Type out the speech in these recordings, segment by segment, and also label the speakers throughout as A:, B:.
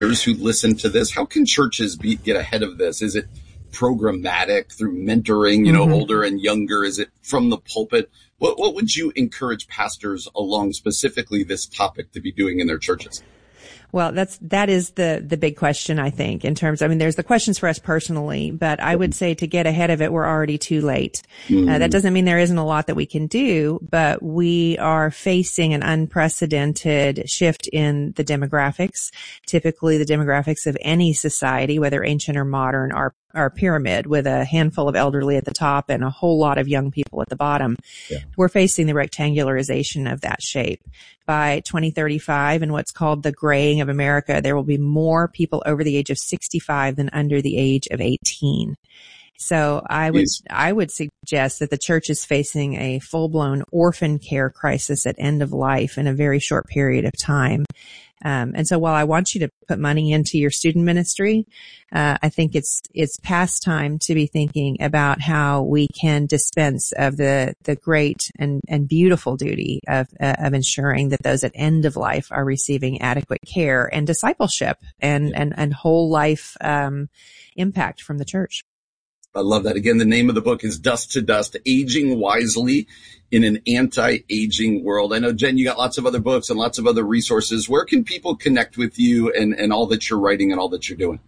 A: who listen to this, how can churches get ahead of this? Is it programmatic through mentoring, older and younger? Is it from the pulpit? What would you encourage pastors along specifically this topic to be doing in their churches?
B: Well, that is the big question, I think, in terms, there's the questions for us personally, but I would say to get ahead of it, we're already too late. That doesn't mean there isn't a lot that we can do, but we are facing an unprecedented shift in the demographics. Typically, the demographics of any society, whether ancient or modern, are pyramid with a handful of elderly at the top and a whole lot of young people at the bottom. Yeah. We're facing the rectangularization of that shape. By 2035 and what's called the graying of America, there will be more people over the age of 65 than under the age of 18. So I would suggest that the church is facing a full-blown orphan care crisis at end of life in a very short period of time. And so while I want you to put money into your student ministry, I think it's past time to be thinking about how we can dispense of the great and beautiful duty of ensuring that those at end of life are receiving adequate care and discipleship and whole life, impact from the church.
A: I love that. Again, the name of the book is Dust to Dust, Aging Wisely in an Anti-Aging World. I know, Jen, you got lots of other books and lots of other resources. Where can people connect with you and all that you're writing and all that you're doing?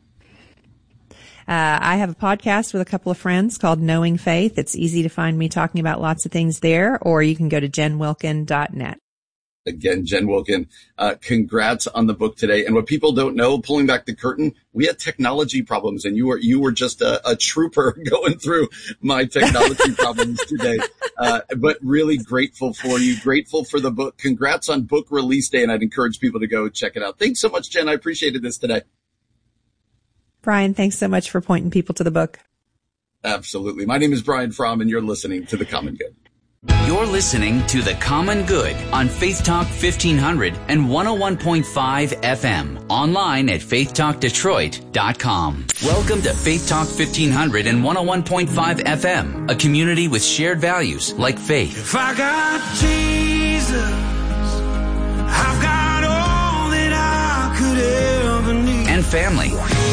B: I have a podcast with a couple of friends called Knowing Faith. It's easy to find me talking about lots of things there, or you can go to jenwilkin.net.
A: Again, Jen Wilkin, congrats on the book today. And what people don't know, pulling back the curtain, we had technology problems, and you were just a trooper going through my technology problems today. But really grateful for you, grateful for the book. Congrats on book release day, and I'd encourage people to go check it out. Thanks so much, Jen. I appreciated this today.
B: Brian, thanks so much for pointing people to the book.
A: Absolutely. My name is Brian Fromm, and you're listening to The Common Good.
C: You're listening to The Common Good on Faith Talk 1500 and 101.5 FM. Online at faithtalkdetroit.com. Welcome to Faith Talk 1500 and 101.5 FM, a community with shared values like faith.
D: If I got Jesus, I've got all that I could ever need.
C: And family.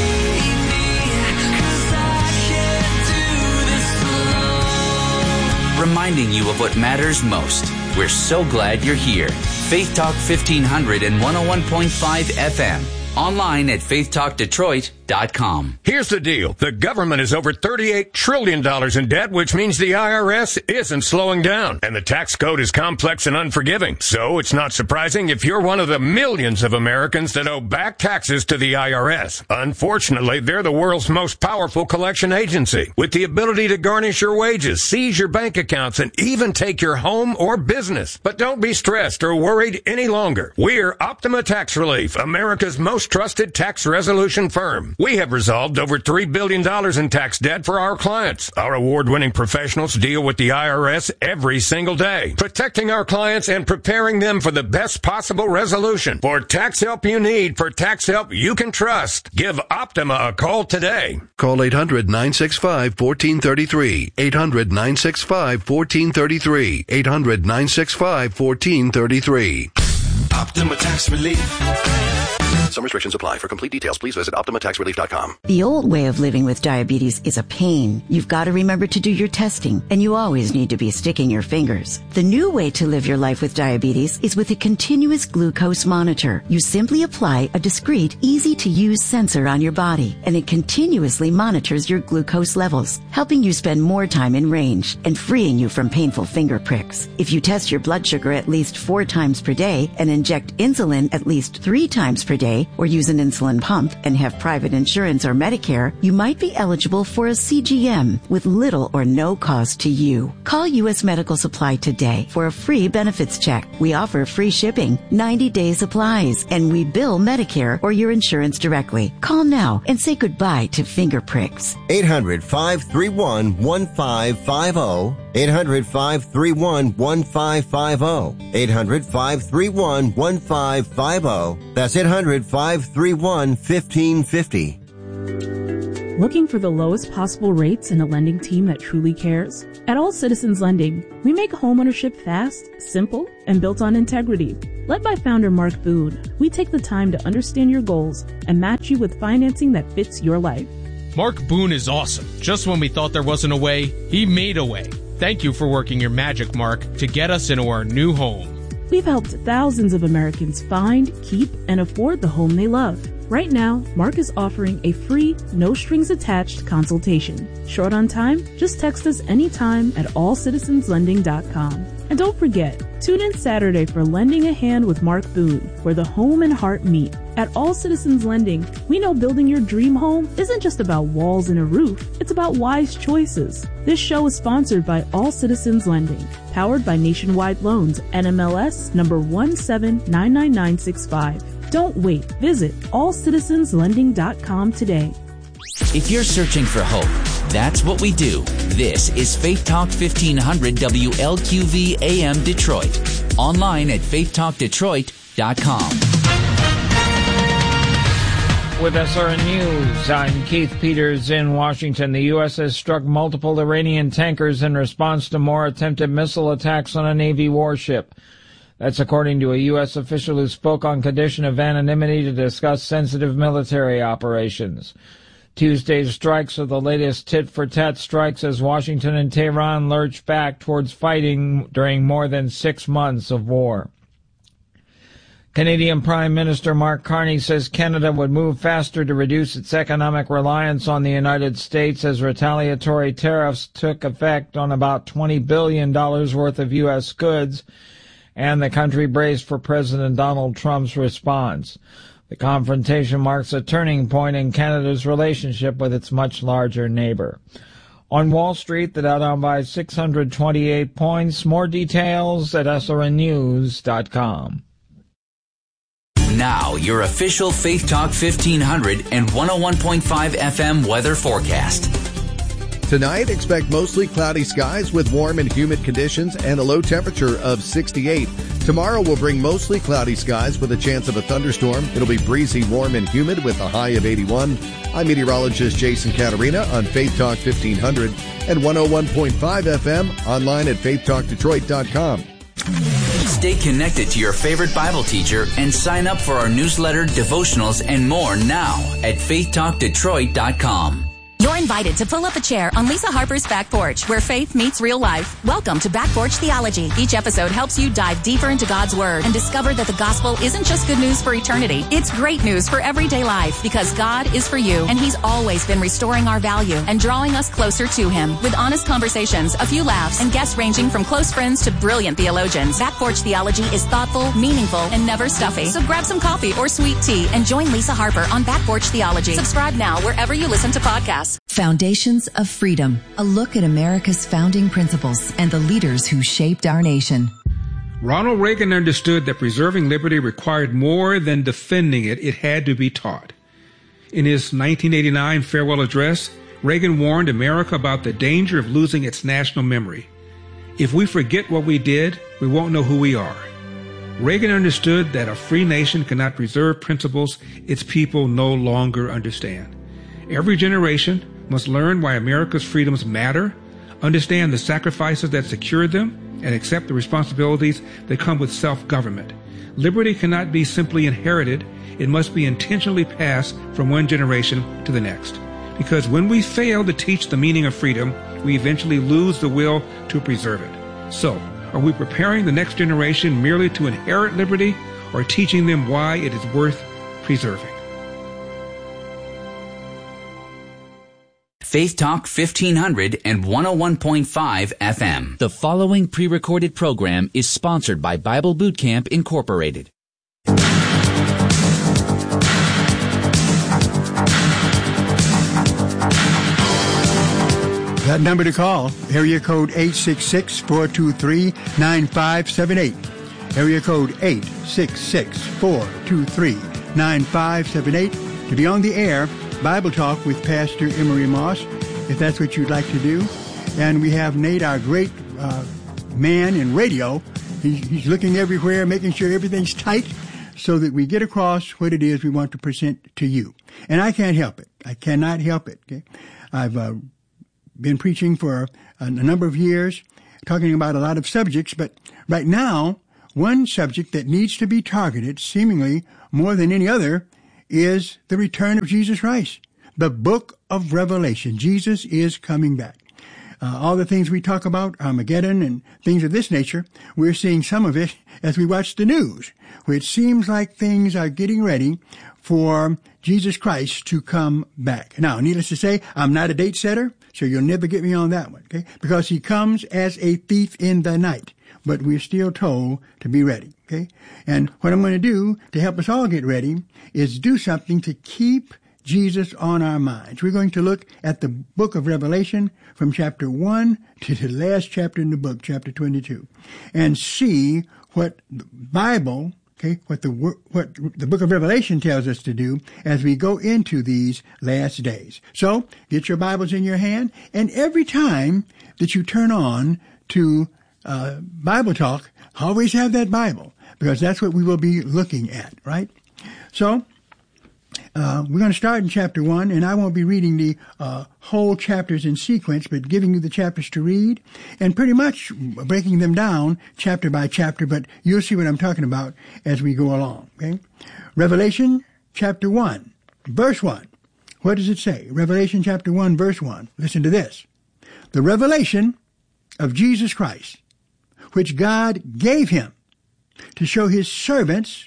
C: Reminding you of what matters most. We're so glad you're here. Faith Talk 1500 and 101.5 FM. Online at faithtalkdetroit.com.
E: Here's the deal. The government is over $38 trillion in debt, which means the IRS isn't slowing down. And the tax code is complex and unforgiving. So it's not surprising if you're one of the millions of Americans that owe back taxes to the IRS. Unfortunately, they're the world's most powerful collection agency, with the ability to garnish your wages, seize your bank accounts, and even take your home or business. But don't be stressed or worried any longer. We're Optima Tax Relief, America's most trusted tax resolution firm. We have resolved over $3 billion in tax debt for our clients. Our award-winning professionals deal with the IRS every single day, protecting our clients and preparing them for the best possible resolution. For tax help you need, for tax help you can trust, give Optima a call today.
F: Call 800-965-1433. 800-965-1433. 800-965-1433.
D: Optima Tax Relief.
F: Some restrictions apply. For complete details, please visit OptimaTaxRelief.com.
G: The old way of living with diabetes is a pain. You've got to remember to do your testing, and you always need to be sticking your fingers. The new way to live your life with diabetes is with a continuous glucose monitor. You simply apply a discreet, easy-to-use sensor on your body, and it continuously monitors your glucose levels, helping you spend more time in range and freeing you from painful finger pricks. If you test your blood sugar at least 4 times per day and inject insulin at least 3 times per day, or use an insulin pump and have private insurance or Medicare, you might be eligible for a CGM with little or no cost to you. Call U.S. Medical Supply today for a free benefits check. We offer free shipping, 90-day supplies, and we bill Medicare or your insurance directly. Call now and say goodbye to finger pricks.
H: 800-531-1550. 800-531-1550. 800-531-1550. That's 800-531-1550.
I: Looking for the lowest possible rates and a lending team that truly cares? At All Citizens Lending, we make homeownership fast, simple, and built on integrity. Led by founder Mark Boone, we take the time to understand your goals and match you with financing that fits your life.
J: Mark Boone is awesome. Just when we thought there wasn't a way, he made a way. Thank you for working your magic, Mark, to get us into our new home.
I: We've helped thousands of Americans find, keep, and afford the home they love. Right now, Mark is offering a free, no-strings-attached consultation. Short on time? Just text us anytime at allcitizenslending.com. And don't forget, tune in Saturday for Lending a Hand with Mark Boone, where the home and heart meet. At All Citizens Lending, we know building your dream home isn't just about walls and a roof, it's about wise choices. This show is sponsored by All Citizens Lending, powered by Nationwide Loans, NMLS number 1799965. Don't wait. Visit allcitizenslending.com today.
C: If you're searching for hope, that's what we do. This is Faith Talk 1500 WLQV AM Detroit. Online at faithtalkdetroit.com.
K: With SRN News, I'm Keith Peters in Washington. The U.S. has struck multiple Iranian tankers in response to more attempted missile attacks on a Navy warship. That's according to a U.S. official who spoke on condition of anonymity to discuss sensitive military operations. Tuesday's strikes are the latest tit-for-tat strikes as Washington and Tehran lurch back towards fighting during more than 6 months of war. Canadian Prime Minister Mark Carney says Canada would move faster to reduce its economic reliance on the United States as retaliatory tariffs took effect on about $20 billion worth of U.S. goods, and the country braced for President Donald Trump's response. The confrontation marks a turning point in Canada's relationship with its much larger neighbor. On Wall Street, the Dow down by 628 points. More details at srnnews.com.
C: Now, your official Faith Talk 1500 and 101.5 FM weather forecast.
L: Tonight, expect mostly cloudy skies with warm and humid conditions and a low temperature of 68. Tomorrow will bring mostly cloudy skies with a chance of a thunderstorm. It'll be breezy, warm, and humid with a high of 81. I'm meteorologist Jason Caterina on Faith Talk 1500 and 101.5 FM, online at faithtalkdetroit.com.
C: Stay connected to your favorite Bible teacher and sign up for our newsletter, devotionals, and more now at faithtalkdetroit.com.
M: You're invited to pull up a chair on Lisa Harper's Back Porch, where faith meets real life. Welcome to Back Porch Theology. Each episode helps you dive deeper into God's Word and discover that the gospel isn't just good news for eternity. It's great news for everyday life, because God is for you, and He's always been restoring our value and drawing us closer to Him. With honest conversations, a few laughs, and guests ranging from close friends to brilliant theologians, Back Porch Theology is thoughtful, meaningful, and never stuffy. So grab some coffee or sweet tea and join Lisa Harper on Back Porch Theology. Subscribe now wherever you listen to podcasts.
N: Foundations of Freedom, a look at America's founding principles and the leaders who shaped our nation.
O: Ronald Reagan understood that preserving liberty required more than defending it. It had to be taught. In his 1989 farewell address, Reagan warned America about the danger of losing its national memory. If we forget what we did, we won't know who we are. Reagan understood that a free nation cannot preserve principles its people no longer understand. Every generation must learn why America's freedoms matter, understand the sacrifices that secured them, and accept the responsibilities that come with self-government. Liberty cannot be simply inherited. It must be intentionally passed from one generation to the next. Because when we fail to teach the meaning of freedom, we eventually lose the will to preserve it. So, are we preparing the next generation merely to inherit liberty, or teaching them why it is worth preserving?
C: Faith Talk 1500 and 101.5 FM. The following pre-recorded program is sponsored by Bible Boot Camp Incorporated.
P: That number to call, area code 866-423-9578. Area code 866-423-9578. To be on the air, Bible Talk with Pastor Emery Moss, if that's what you'd like to do. And we have Nate, our great man in radio. He's looking everywhere, making sure everything's tight so that we get across what it is we want to present to you. And I can't help it. I cannot help it. Okay? I've been preaching for a number of years, talking about a lot of subjects, but right now one subject that needs to be targeted, seemingly more than any other, is the return of Jesus Christ. The book of Revelation. Jesus is coming back. All the things we talk about, Armageddon and things of this nature, we're seeing some of it as we watch the news, where it seems like things are getting ready for Jesus Christ to come back. Now, needless to say, I'm not a date setter, so you'll never get me on that one, okay? Because he comes as a thief in the night, but we're still told to be ready, okay? And what I'm going to do to help us all get ready is do something to keep Jesus on our minds. We're going to look at the book of Revelation from chapter 1 to the last chapter in the book, chapter 22, and see what the Bible, okay, what the book of Revelation tells us to do as we go into these last days. So, get your Bibles in your hand, and every time that you turn on to Bible Talk, always have that Bible, because that's what we will be looking at, right? So, we're going to start in chapter 1, and I won't be reading the whole chapters in sequence, but giving you the chapters to read, and pretty much breaking them down chapter by chapter, but you'll see what I'm talking about as we go along, okay? Revelation chapter 1, verse 1. What does it say? Revelation chapter 1, verse 1. Listen to this. The revelation of Jesus Christ, which God gave him to show his servants,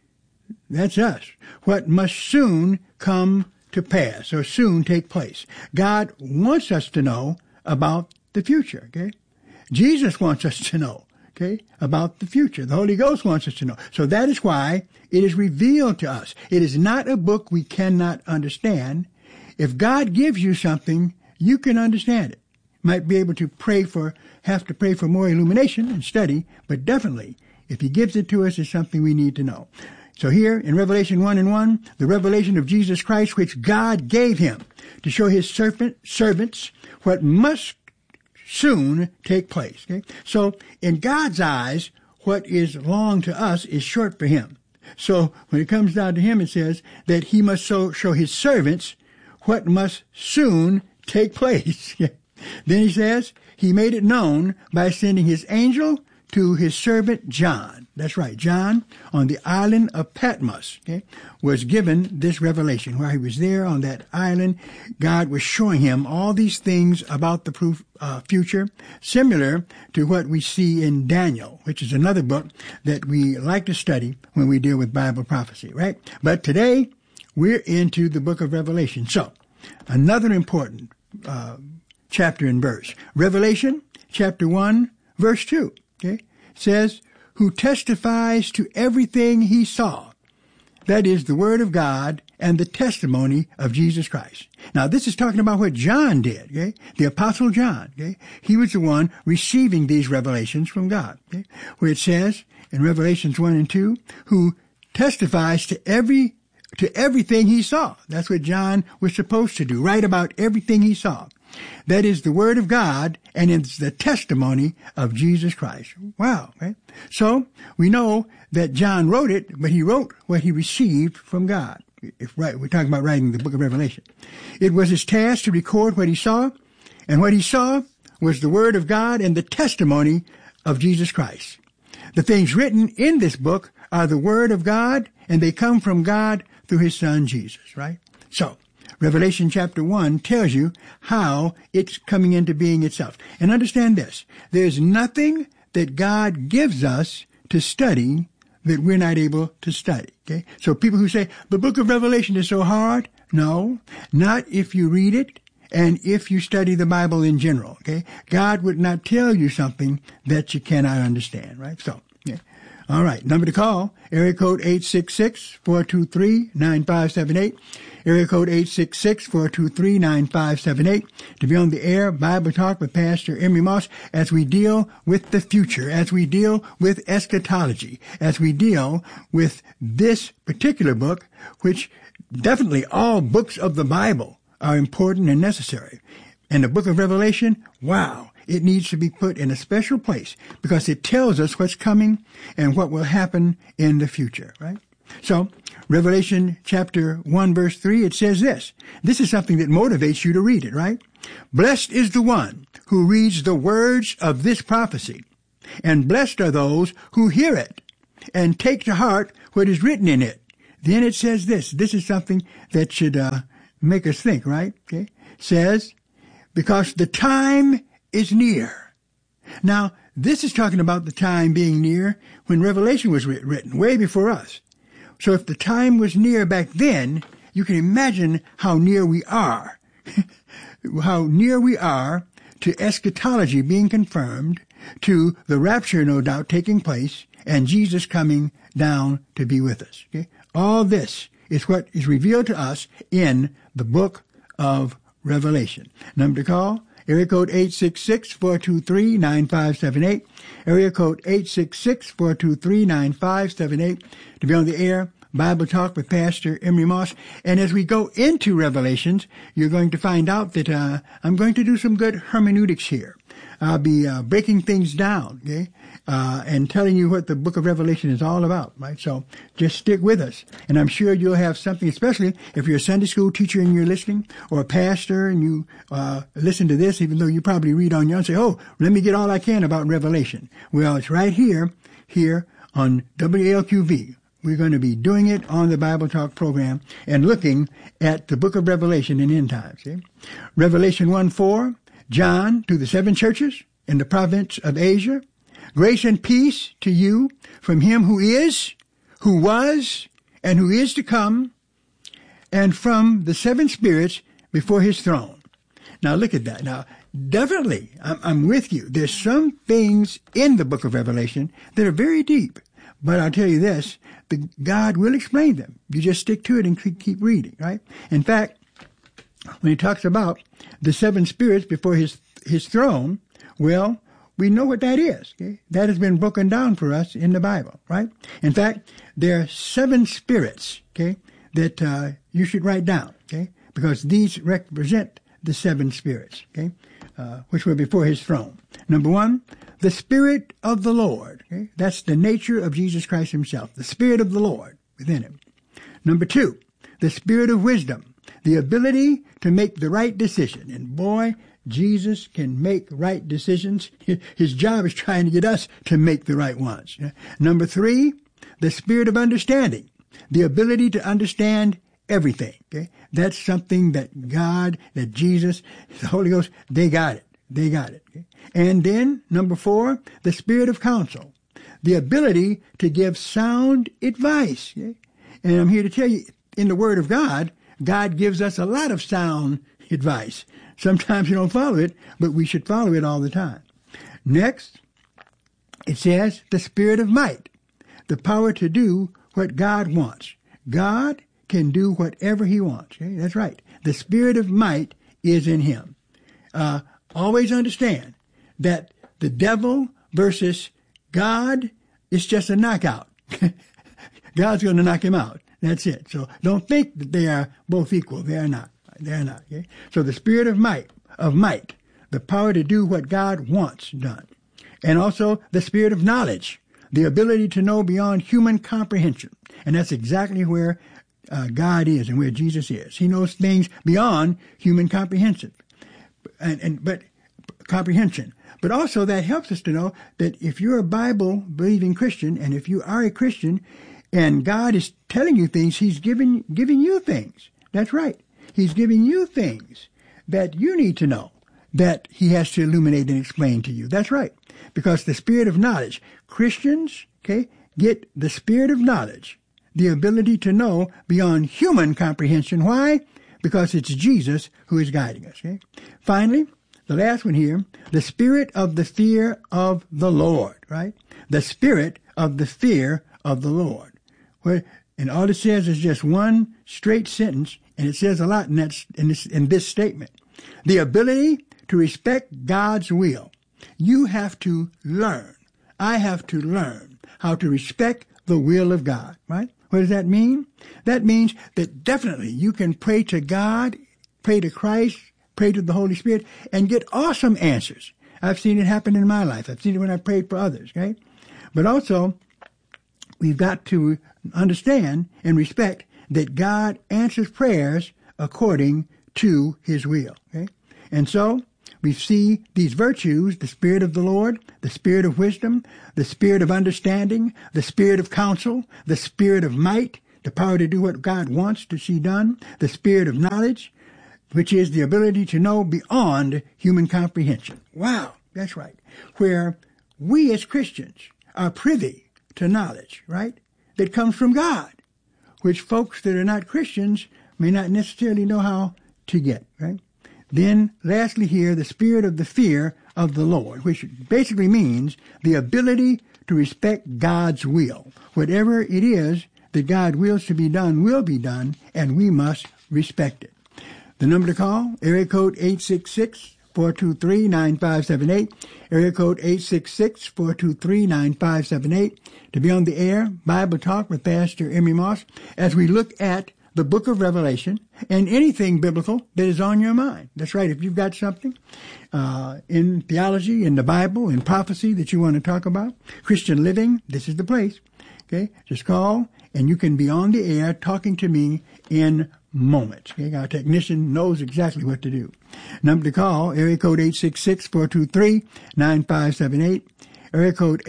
P: that's us, what must soon come to pass, or soon take place. God wants us to know about the future, okay? Jesus wants us to know, okay, about the future. The Holy Ghost wants us to know. So that is why it is revealed to us. It is not a book we cannot understand. If God gives you something, you can understand it. Might be able to have to pray for more illumination and study, but definitely, if he gives it to us, it's something we need to know. So here in Revelation 1:1, the revelation of Jesus Christ, which God gave him to show his servants what must soon take place. Okay? So in God's eyes, what is long to us is short for him. So when it comes down to him, it says that he must show his servants what must soon take place. Then he says he made it known by sending his angel to his servant John. That's right. John, on the island of Patmos, okay, was given this revelation. While he was there on that island, God was showing him all these things about the future, similar to what we see in Daniel, which is another book that we like to study when we deal with Bible prophecy, right? But today, we're into the book of Revelation. So, another important chapter and verse. Revelation, chapter 1, verse 2, okay, says, who testifies to everything he saw. That is the word of God and the testimony of Jesus Christ. Now, this is talking about what John did, okay? The Apostle John, okay? He was the one receiving these revelations from God, okay? Where it says in Revelations 1 and 2, who testifies to everything he saw. That's what John was supposed to do, write about everything he saw. That is the word of God, and it's the testimony of Jesus Christ. Wow. Okay? So we know that John wrote it, but he wrote what he received from God. We're talking about writing the book of Revelation. It was his task to record what he saw, and what he saw was the word of God and the testimony of Jesus Christ. The things written in this book are the word of God, and they come from God through his son Jesus, right? So, Revelation chapter 1 tells you how it's coming into being itself. And understand this, there's nothing that God gives us to study that we're not able to study, okay? So people who say, the book of Revelation is so hard, no, not if you read it and if you study the Bible in general, okay? God would not tell you something that you cannot understand, right? So, yeah. All right, number to call, area code 866-423-9578. Area code 866-423-9578 to be on the air, Bible Talk with Pastor Emery Moss, as we deal with the future, as we deal with eschatology, as we deal with this particular book, which definitely all books of the Bible are important and necessary. And the book of Revelation, wow, it needs to be put in a special place because it tells us what's coming and what will happen in the future, right? So, Revelation chapter 1 verse 3, it says this. This is something that motivates you to read it, right? Blessed is the one who reads the words of this prophecy And blessed are those who hear it and take to heart what is written in it. Then it says this. This is something that should make us think, right? Okay. Says, because the time is near. Now, this is talking about the time being near when Revelation was written, way before us. So if the time was near back then, you can imagine how near we are. How near we are to eschatology being confirmed, to the rapture, no doubt, taking place, and Jesus coming down to be with us. Okay? All this is what is revealed to us in the book of Revelation. Number to call, area code 866-423-9578. Area code 866-423-9578 to be on the air. Bible Talk with Pastor Emery Moss. And as we go into Revelations, you're going to find out that I'm going to do some good hermeneutics here. I'll be breaking things down, okay, and telling you what the book of Revelation is all about, right? So just stick with us. And I'm sure you'll have something, especially if you're a Sunday school teacher and you're listening, or a pastor and you listen to this, even though you probably read on your own and say, oh, let me get all I can about Revelation. Well, it's right here on WALQV. We're going to be doing it on the Bible Talk program and looking at the book of Revelation in end times. Okay? Revelation 1:4, John to the 7 churches in the province of Asia. Grace and peace to you from him who is, who was, and who is to come, and from the 7 spirits before his throne. Now look at that. Now, definitely, I'm with you. There's some things in the book of Revelation that are very deep. But I'll tell you this, God will explain them. You just stick to it and keep reading, right? In fact, when he talks about the 7 spirits before his throne, well, we know what that is. Okay? That has been broken down for us in the Bible, right? In fact, there are 7 spirits, okay, that you should write down, okay, because these represent the 7 spirits, okay, which were before his throne. Number 1, the Spirit of the Lord. Okay? That's the nature of Jesus Christ himself, the Spirit of the Lord within him. Number 2, the Spirit of wisdom, the ability to make the right decision. And boy, Jesus can make right decisions. His job is trying to get us to make the right ones. Number 3, the Spirit of understanding, the ability to understand everything. Okay? That's something that God, that Jesus, the Holy Ghost, they got it. They got it. Okay? And then, number 4, the Spirit of counsel, the ability to give sound advice. Okay? And I'm here to tell you, in the Word of God, God gives us a lot of sound advice. Sometimes you don't follow it, but we should follow it all the time. Next, it says the Spirit of might, the power to do what God wants. God can do whatever he wants. Okay? That's right. The Spirit of might is in him. Always understand that the devil versus God is just a knockout. God's going to knock him out. That's it. So don't think that they are both equal. They are not. They are not. Okay? So the Spirit of might, the power to do what God wants done. And also the Spirit of knowledge, the ability to know beyond human comprehension. And that's exactly where God is and where Jesus is. He knows things beyond human comprehension. But comprehension. But also that helps us to know that if you're a Bible-believing Christian, and if you are a Christian, and God is telling you things, he's giving you things. That's right. He's giving you things that you need to know, that he has to illuminate and explain to you. That's right. Because the Spirit of knowledge, Christians, okay, get the Spirit of knowledge, the ability to know beyond human comprehension. Why? Because it's Jesus who is guiding us. Okay? Finally, the last one here, the spirit of the fear of the Lord, right? The spirit of the fear of the Lord. And all it says is just one straight sentence, and it says a lot in this statement. The ability to respect God's will. You have to learn. I have to learn how to respect the will of God, right? What does that mean? That means that definitely you can pray to God, pray to Christ, pray to the Holy Spirit, and get awesome answers. I've seen it happen in my life. I've seen it when I prayed for others, okay? But also, we've got to understand and respect that God answers prayers according to his will, okay? And so, we see these virtues, the Spirit of the Lord, the Spirit of wisdom, the Spirit of understanding, the Spirit of counsel, the Spirit of might, the power to do what God wants to see done, the Spirit of knowledge, which is the ability to know beyond human comprehension. Wow, that's right. Where we as Christians are privy to knowledge, right, that comes from God, which folks that are not Christians may not necessarily know how to get, right? Then, lastly here, the spirit of the fear of the Lord, which basically means the ability to respect God's will. Whatever it is that God wills to be done will be done, and we must respect it. The number to call, area code 866-423-9578, area code 866-423-9578, to be on the air, Bible Talk with Pastor Emery Moss, as we look at the book of Revelation and anything biblical that is on your mind. That's right. If you've got something in theology, in the Bible, in prophecy that you want to talk about, Christian living, this is the place. Okay, just call and you can be on the air talking to me in moments. Okay, our technician knows exactly what to do. Number to call, area code 866-423-9578. Area code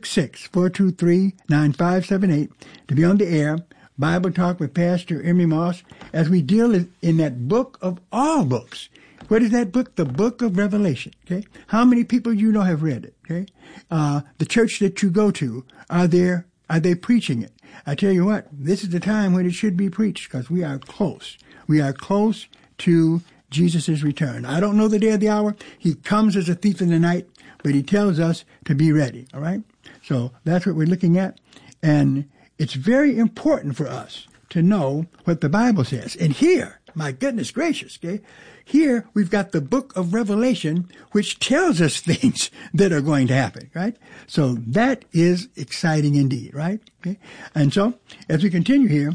P: 866-423-9578 to be on the air. Bible Talk with Pastor Emery Moss as we deal in that book of all books. What is that book? The book of Revelation. Okay. How many people you know have read it? Okay. The church that you go to, are they preaching it? I tell you what, this is the time when it should be preached because we are close. We are close to Jesus' return. I don't know the day or the hour. He comes as a thief in the night, but he tells us to be ready. All right. So that's what we're looking at. And it's very important for us to know what the Bible says. And here, my goodness gracious, okay, here we've got the book of Revelation, which tells us things that are going to happen, right? So that is exciting indeed, right? Okay. And so as we continue here,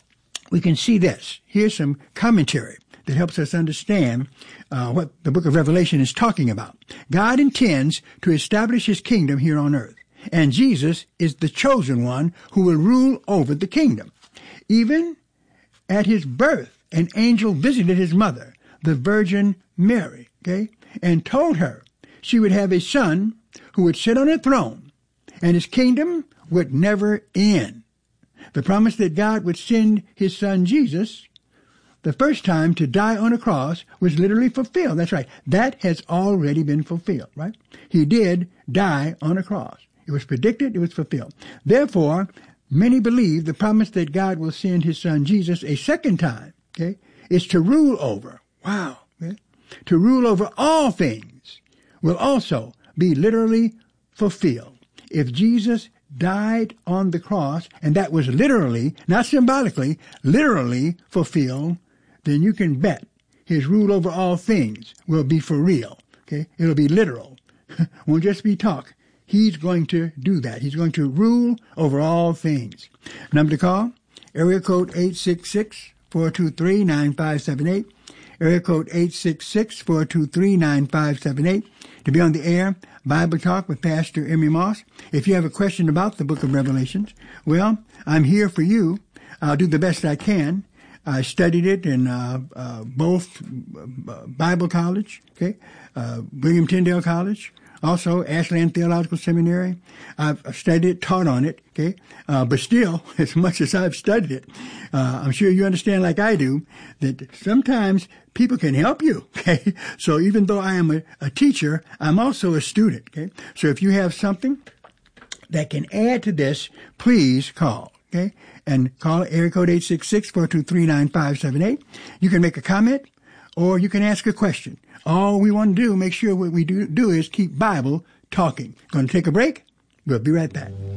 P: we can see this. Here's some commentary that helps us understand what the book of Revelation is talking about. God intends to establish his kingdom here on earth. And Jesus is the chosen one who will rule over the kingdom. Even at his birth, an angel visited his mother, the Virgin Mary, okay, and told her she would have a son who would sit on a throne, and his kingdom would never end. The promise that God would send his son Jesus the first time to die on a cross was literally fulfilled. That's right. That has already been fulfilled, right? He did die on a cross. It was predicted, it was fulfilled. Therefore, many believe the promise that God will send his son Jesus a second time, okay, is to rule over. Wow. Okay? To rule over all things will also be literally fulfilled. If Jesus died on the cross, and that was literally, not symbolically, literally fulfilled, then you can bet his rule over all things will be for real. Okay? It'll be literal. Won't just be talk. He's going to do that. He's going to rule over all things. Number to call, area code 866-423-9578. Area code 866-423-9578. To be on the air, Bible Talk with Pastor Emery Moss. If you have a question about the book of Revelations, well, I'm here for you. I'll do the best I can. I studied it in both Bible College, okay, William Tyndale College, also Ashland Theological Seminary. I've studied it, taught on it, okay, but still, as much as I've studied it, I'm sure you understand like I do that sometimes people can help you, okay? So even though I am a teacher, I'm also a student, okay? So if you have something that can add to this, please call, okay? And call area code 866-423-9578. You can make a comment or you can ask a question. All we want to do, make sure what we do is keep Bible talking. Going to take a break? We'll be right back.